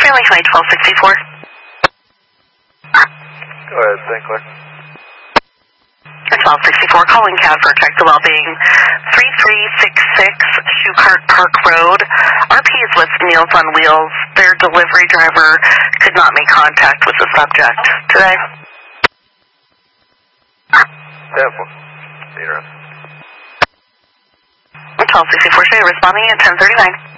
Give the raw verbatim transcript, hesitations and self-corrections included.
Stanley County twelve sixty-four. Go ahead, Saint Clair. twelve sixty-four, calling cab for Protect the Wellbeing. three three six six Shoecart Park Road. R P is with Meals on Wheels. Their delivery driver could not make contact with the subject today. Careful. See you around. twelve sixty-four, stay responding at ten thirty-nine.